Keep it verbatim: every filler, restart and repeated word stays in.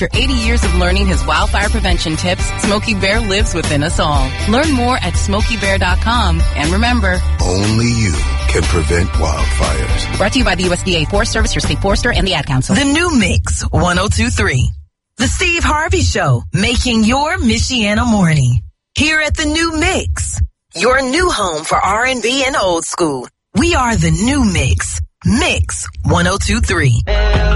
After eighty years of learning his wildfire prevention tips, Smokey Bear lives within us all. Learn more at smokey bear dot com. And remember, only you can prevent wildfires. Brought to you by the U S D A Forest Service, your state forester, and the Ad Council. The New Mix one oh two point three. The Steve Harvey Show, making your Michiana morning. Here at the New Mix, your new home for R and B and old school. We are the New Mix. Mix one oh two point three.